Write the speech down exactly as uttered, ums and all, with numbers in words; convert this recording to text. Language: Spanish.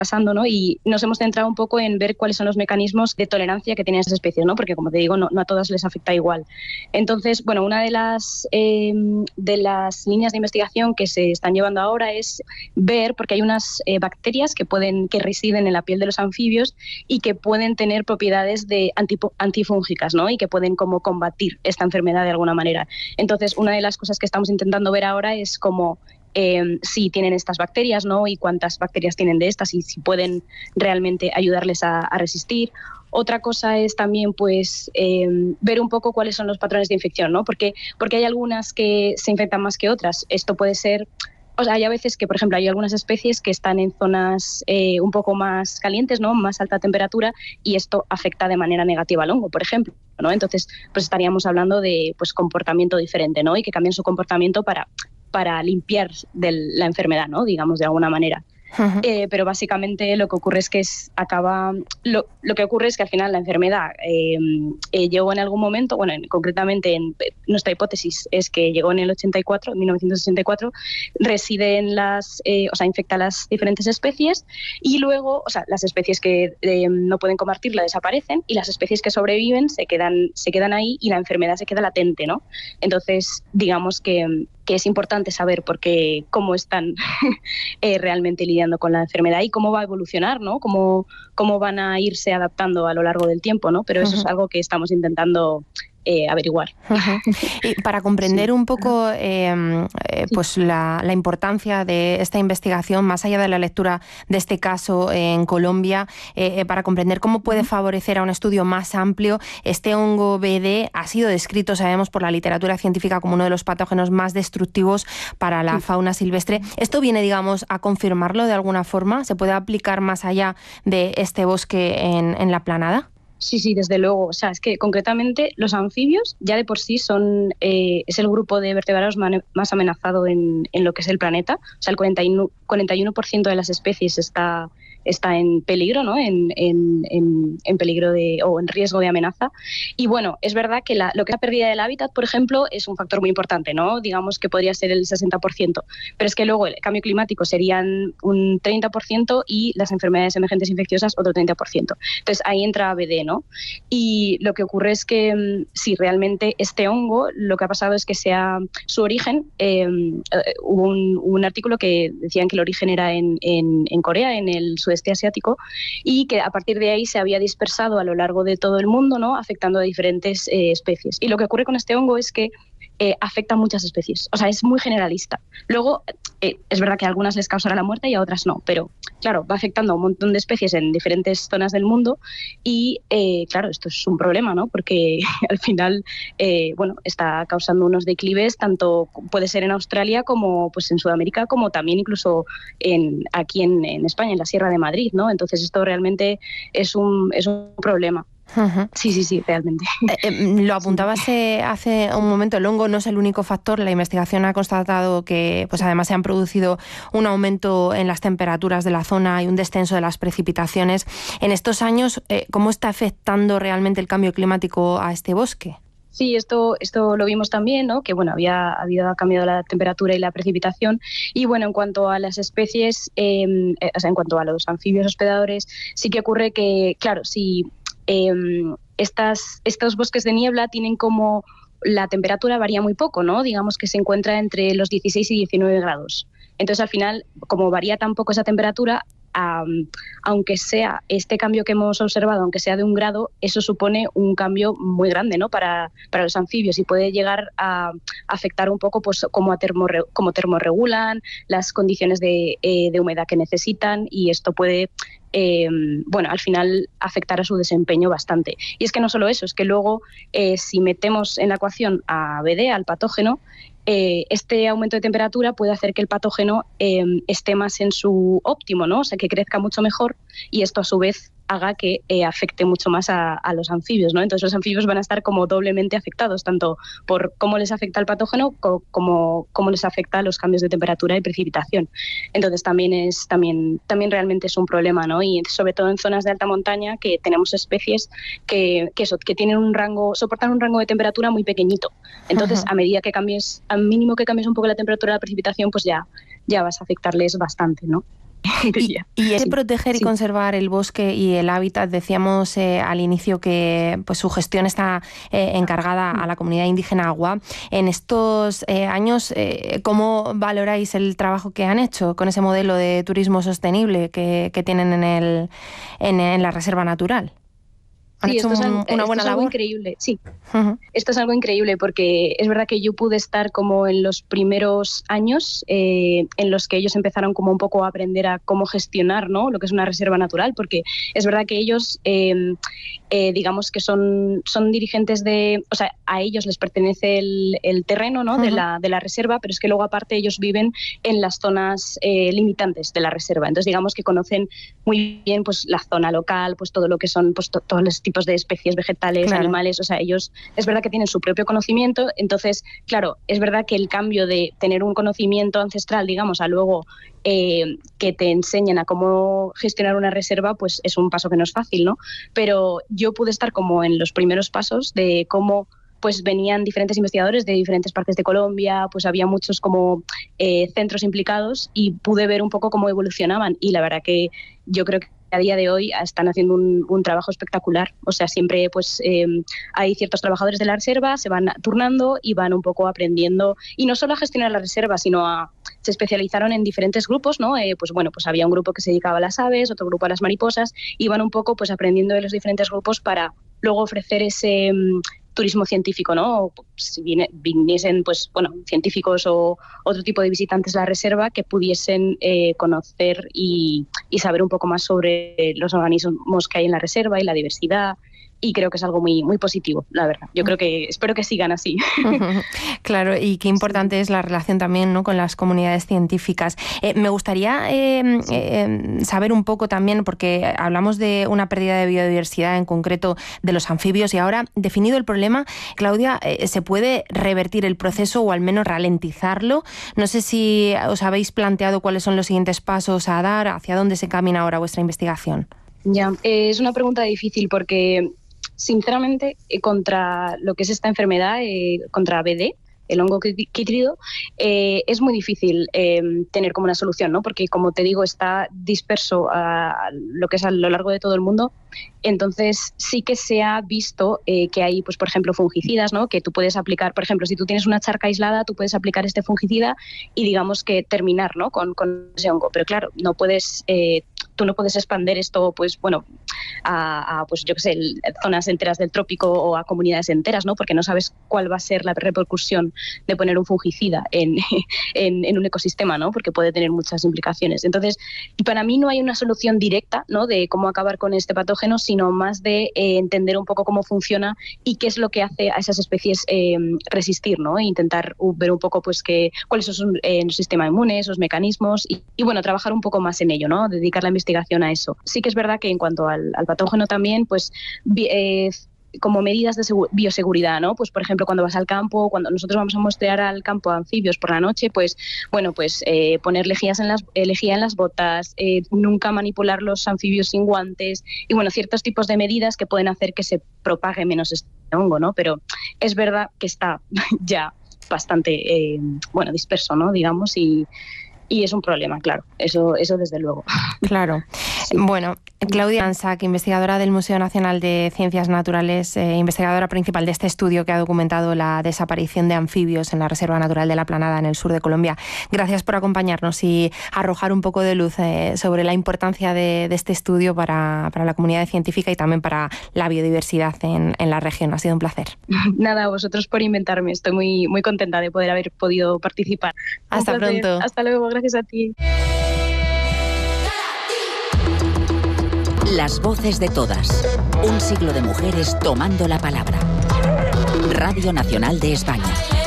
pasando, ¿no? Y nos hemos centrado un poco en ver cuáles son los mecanismos de tolerancia que tienen esas especies, ¿no? Porque, como te digo, no, no a todas les afecta igual. Entonces, bueno, una de las, eh, de las líneas de investigación que se están llevando ahora es ver, porque hay unas eh, bacterias que, pueden, que residen en la piel de los anfibios y que pueden tener propiedades de antipo, antifúngicas, ¿no? Y que pueden como combatir esta enfermedad de alguna manera. Entonces, una de las cosas que estamos intentando ver ahora es cómo Eh, si tienen estas bacterias, ¿no? Y cuántas bacterias tienen de estas y si pueden realmente ayudarles a, a resistir. Otra cosa es también pues eh, ver un poco cuáles son los patrones de infección, ¿no? Porque, porque hay algunas que se infectan más que otras. Esto puede ser... O sea, hay a veces que, por ejemplo, hay algunas especies que están en zonas eh, un poco más calientes, ¿no? Más alta temperatura, y esto afecta de manera negativa al hongo, por ejemplo, ¿no? Entonces, pues estaríamos hablando de pues comportamiento diferente, ¿no? Y que cambien su comportamiento para... para limpiar de la enfermedad, ¿no? Digamos, de alguna manera. Uh-huh. Eh, pero básicamente lo que ocurre es que es, acaba lo, lo que ocurre es que al final la enfermedad eh, eh, llegó en algún momento, bueno, en, concretamente en nuestra hipótesis es que llegó en el ochenta y cuatro, en mil novecientos sesenta y cuatro, reside en las, eh, o sea, infecta las diferentes especies y luego, o sea, las especies que eh, no pueden combatirla desaparecen y las especies que sobreviven se quedan, se quedan ahí y la enfermedad se queda latente, ¿no? Entonces, digamos que que es importante saber por qué, cómo están eh, realmente lidiando con la enfermedad y cómo va a evolucionar, ¿no? Cómo, cómo van a irse adaptando a lo largo del tiempo, ¿no? Pero eso uh-huh. es algo que estamos intentando eh, averiguar. Uh-huh. Y para comprender sí. un poco eh, eh, pues sí. la, la importancia de esta investigación, más allá de la lectura de este caso en Colombia, eh, para comprender cómo puede favorecer a un estudio más amplio, este hongo B D ha sido descrito, sabemos, por la literatura científica como uno de los patógenos más destructivos para la sí. fauna silvestre. ¿Esto viene, digamos, a confirmarlo de alguna forma? ¿Se puede aplicar más allá de este bosque en, en la Planada? Sí, sí, desde luego. O sea, es que concretamente los anfibios ya de por sí son eh, es el grupo de vertebrados man, más amenazado en, en lo que es el planeta. O sea, el cuarenta y uno por ciento de las especies está, está en peligro, ¿no? En, en, en, en peligro de o en riesgo de amenaza. Y bueno, es verdad que la, lo que es la pérdida del hábitat, por ejemplo, es un factor muy importante, ¿no? Digamos que podría ser el sesenta por ciento. Pero es que luego el cambio climático serían un treinta por ciento y las enfermedades emergentes infecciosas otro treinta por ciento. Entonces ahí entra B D, ¿no? Y lo que ocurre es que sí, realmente este hongo, lo que ha pasado es que sea su origen, eh, hubo un, un artículo que decían que el origen era en, en, en Corea, en el sudeste asiático, y que a partir de ahí se había dispersado a lo largo de todo el mundo, ¿no? Afectando a diferentes eh, especies. Y lo que ocurre con este hongo es que Eh, afecta a muchas especies, o sea, es muy generalista. Luego, eh, es verdad que a algunas les causará la muerte y a otras no, pero claro, va afectando a un montón de especies en diferentes zonas del mundo y, eh, claro, esto es un problema, ¿no? Porque al final, eh, bueno, está causando unos declives, tanto puede ser en Australia como pues en Sudamérica, como también incluso en, aquí en, en España, en la Sierra de Madrid, ¿no? Entonces esto realmente es un, es un problema. Uh-huh. Sí, sí, sí, realmente. Eh, eh, lo apuntabas sí. eh, hace un momento, el hongo no es el único factor. La investigación ha constatado que pues además se han producido un aumento en las temperaturas de la zona y un descenso de las precipitaciones. En estos años, eh, ¿cómo está afectando realmente el cambio climático a este bosque? Sí, esto, esto lo vimos también, ¿no? Que bueno, había habido cambiado la temperatura y la precipitación. Y bueno, en cuanto a las especies, eh, eh, o sea, en cuanto a los anfibios hospedadores, sí que ocurre que, claro, si Eh, estas, estos bosques de niebla tienen como la temperatura varía muy poco, ¿no? Digamos que se encuentra entre los dieciséis y diecinueve grados. Entonces, al final, como varía tan poco esa temperatura, um, aunque sea este cambio que hemos observado, aunque sea de un grado, eso supone un cambio muy grande, ¿no? Para, para los anfibios y puede llegar a afectar un poco pues, cómo, a termorre, cómo termorregulan, las condiciones de, eh, de humedad que necesitan y esto puede... Eh, bueno, al final afectar a su desempeño bastante. Y es que no solo eso, es que luego eh, si metemos en la ecuación a B D, al patógeno, eh, este aumento de temperatura puede hacer que el patógeno eh, esté más en su óptimo, ¿no? O sea, que crezca mucho mejor y esto a su vez haga que eh, afecte mucho más a, a los anfibios, ¿no? Entonces los anfibios van a estar como doblemente afectados, tanto por cómo les afecta el patógeno co- como cómo les afecta los cambios de temperatura y precipitación. Entonces también es también también realmente es un problema, ¿no? Y sobre todo en zonas de alta montaña que tenemos especies que, que eso, que tienen un rango, soportan un rango de temperatura muy pequeñito. Entonces, uh-huh. a medida que cambies, al mínimo que cambies un poco la temperatura de la precipitación, pues ya ya vas a afectarles bastante, ¿no? Y, y ese sí, proteger y sí. conservar el bosque y el hábitat, decíamos eh, al inicio que pues su gestión está eh, encargada a la comunidad indígena Agua. En estos eh, años, eh, ¿cómo valoráis el trabajo que han hecho con ese modelo de turismo sostenible que, que tienen en, el, en, en la reserva natural? ¿Han sí, hecho esto es, un, una buena esto es algo labor? increíble, sí. Uh-huh. Esto es algo increíble porque es verdad que yo pude estar como en los primeros años eh, en los que ellos empezaron como un poco a aprender a cómo gestionar, ¿no?, lo que es una reserva natural, porque es verdad que ellos, eh, eh, digamos que son, son dirigentes de, o sea, a ellos les pertenece el, el terreno, ¿no?, uh-huh. de, la, de la reserva, pero es que luego aparte ellos viven en las zonas eh, limitantes de la reserva. Entonces digamos que conocen muy bien pues la zona local, pues todo lo que son pues to- todos los tipos de especies vegetales, claro. animales, o sea, ellos es verdad que tienen su propio conocimiento, entonces, claro, es verdad que el cambio de tener un conocimiento ancestral, digamos, a luego eh, que te enseñen a cómo gestionar una reserva, pues es un paso que no es fácil, ¿no? Pero yo pude estar como en los primeros pasos de cómo pues venían diferentes investigadores de diferentes partes de Colombia, pues había muchos como eh, centros implicados y pude ver un poco cómo evolucionaban y la verdad que yo creo que a día de hoy están haciendo un, un trabajo espectacular. O sea, siempre pues eh, hay ciertos trabajadores de la reserva, se van turnando y van un poco aprendiendo, y no solo a gestionar la reserva, sino a se especializaron en diferentes grupos, ¿no? Eh, pues bueno, pues había un grupo que se dedicaba a las aves, otro grupo a las mariposas, y van un poco pues aprendiendo de los diferentes grupos para luego ofrecer ese um, turismo científico, ¿no? O si viene, viniesen pues bueno, científicos o otro tipo de visitantes a la reserva que pudiesen eh, conocer y, y saber un poco más sobre los organismos que hay en la reserva y la diversidad. Y creo que es algo muy muy positivo, la verdad. Yo creo que espero que sigan así. Claro, y qué importante sí. es la relación también, ¿no?, con las comunidades científicas. Eh, me gustaría eh, sí. eh, saber un poco también, porque hablamos de una pérdida de biodiversidad, en concreto de los anfibios, y ahora, definido el problema, Claudia, eh, ¿se puede revertir el proceso o al menos ralentizarlo? No sé si os habéis planteado cuáles son los siguientes pasos a dar, hacia dónde se camina ahora vuestra investigación. Ya, eh, es una pregunta difícil porque sinceramente, eh, contra lo que es esta enfermedad, eh, contra B D, el hongo quítrido, eh, es muy difícil eh, tener como una solución, ¿no? Porque, como te digo, está disperso a lo que es a lo largo de todo el mundo. Entonces, sí que se ha visto eh, que hay, pues, por ejemplo, fungicidas, ¿no?, que tú puedes aplicar. Por ejemplo, si tú tienes una charca aislada, tú puedes aplicar este fungicida y, digamos, que terminar, ¿no?, con, con ese hongo. Pero, claro, no puedes... Eh, tú no puedes expandir esto, pues bueno, a, a pues yo qué sé, zonas enteras del trópico o a comunidades enteras, ¿no? Porque no sabes cuál va a ser la repercusión de poner un fungicida en, en, en un ecosistema, ¿no? Porque puede tener muchas implicaciones. Entonces, para mí no hay una solución directa, ¿no?, de cómo acabar con este patógeno, sino más de eh, entender un poco cómo funciona y qué es lo que hace a esas especies eh, resistir, ¿no? E intentar uh, ver un poco, pues, que, cuáles son eh, el sistema inmune, esos mecanismos y, y, bueno, trabajar un poco más en ello, ¿no? Dedicar la investigación a eso. Sí que es verdad que en cuanto al, al patógeno también, pues eh, como medidas de segu- bioseguridad, ¿no? Pues por ejemplo, cuando vas al campo, cuando nosotros vamos a muestrear al campo a anfibios por la noche, pues bueno, pues eh, poner lejías en las, eh, lejía en las botas, eh, nunca manipular los anfibios sin guantes y bueno, ciertos tipos de medidas que pueden hacer que se propague menos este hongo, ¿no? Pero es verdad que está ya bastante, eh, bueno, disperso, ¿no? Digamos, y Y es un problema, claro, eso, eso desde luego. Claro. Sí. Bueno, Claudia Ansac, investigadora del Museo Nacional de Ciencias Naturales, eh, investigadora principal de este estudio que ha documentado la desaparición de anfibios en la Reserva Natural de la Planada, en el sur de Colombia. Gracias por acompañarnos y arrojar un poco de luz eh, sobre la importancia de, de este estudio para, para la comunidad científica y también para la biodiversidad en, en la región. Ha sido un placer. Nada, a vosotros por inventarme. Estoy muy, muy contenta de poder haber podido participar. Hasta pronto. Hasta luego, gracias a ti. Las voces de todas. Un siglo de mujeres tomando la palabra. Radio Nacional de España.